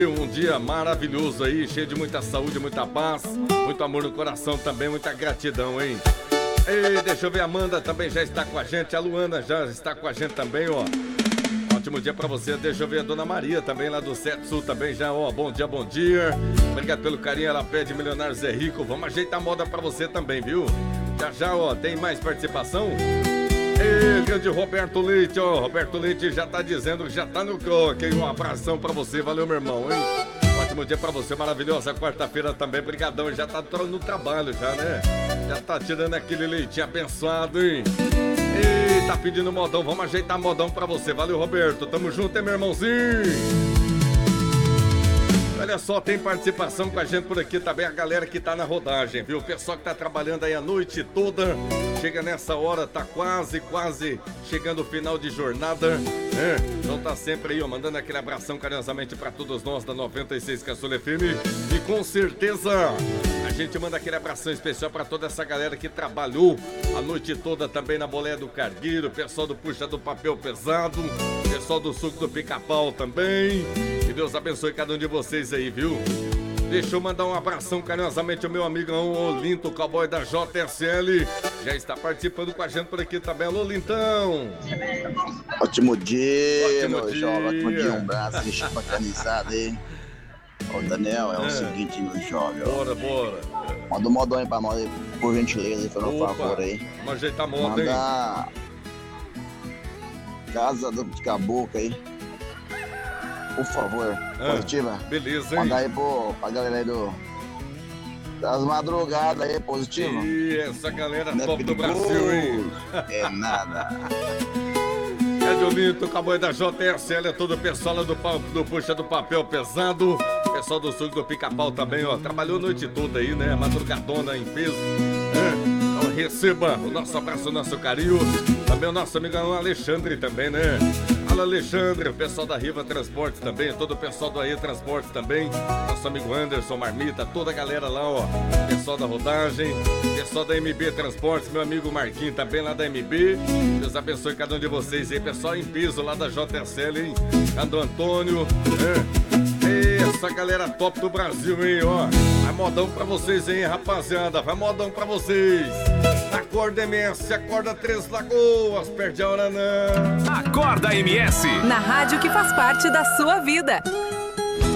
Um dia maravilhoso aí, cheio de muita saúde, muita paz, muito amor no coração também, muita gratidão, hein? E deixa eu ver, a Amanda também já está com a gente, a Luana já está com a gente também, ó. Ótimo dia pra você, deixa eu ver a Dona Maria também lá do Sete Sul também já, ó, bom dia, bom dia. Obrigado pelo carinho, ela pede Milionários é Rico, vamos ajeitar a moda pra você também, viu? Já já, ó, tem mais participação? Ei, grande Roberto Leite, ó, Roberto Leite já tá dizendo que já tá no coque, hein? Um abração pra você, valeu, meu irmão, hein? Ótimo dia pra você, maravilhosa quarta-feira também, brigadão, já tá no trabalho já, né? Já tá tirando aquele leitinho abençoado, hein? Ei, tá pedindo modão, vamos ajeitar modão pra você, valeu, Roberto, tamo junto, hein, meu irmãozinho? Olha só, tem participação com a gente por aqui também, a galera que tá na rodagem, viu? O pessoal que tá trabalhando aí a noite toda, chega nessa hora, tá quase chegando o final de jornada, né? Então tá sempre aí, ó, mandando aquele abração carinhosamente pra todos nós da 96 Caçula FM. E com certeza a gente manda aquele abração especial pra toda essa galera que trabalhou a noite toda também na boleia do Cargueiro, o pessoal do Puxa do Papel Pesado, o pessoal do Suco do Pica-Pau também. Que Deus abençoe cada um de vocês aí, viu? Deixa eu mandar um abração carinhosamente ao meu amigão Olinto, o cowboy da JSL. Já está participando com a gente por aqui também. Alô, Lintão! Ótimo dia, Ótimo meu dia. jovem. Ótimo dia, um braço de bacanizado aí. Ô, Daniel, é o seguinte, meu jovem. Bora. Manda um modão aí pra nós, por gentileza, por um favor aí. Vamos ajeitar a moda, hein? Manda Casa de Caboclo aí. Por favor, positiva. Beleza, hein? Manda aí pra galera aí das madrugadas aí, positivo. E essa galera Não é top do perigoso, Brasil, hein? É nada. É Olinto, cowboy da JSL, é todo o pessoal lá do Puxa do Papel Pesado. Pessoal do Sul do Pica-Pau também, ó. Trabalhou a noite toda aí, né? Madrugadona em peso. Então receba o nosso abraço, o nosso carinho. Também o nosso amigão Alexandre também, né? Fala, Alexandre, o pessoal da Riva Transportes também, todo o pessoal do AE Transportes também, nosso amigo Anderson, Marmita, toda a galera lá, ó, pessoal da rodagem, pessoal da MB Transportes, meu amigo Marquinhos também lá da MB, Deus abençoe cada um de vocês aí, pessoal em piso lá da JSL, hein, Ando Antônio, essa galera top do Brasil, hein, ó, vai modão pra vocês, hein, rapaziada, vai modão pra vocês. Acorda MS, acorda Três Lagoas, perde a hora não. Acorda MS. Na rádio que faz parte da sua vida.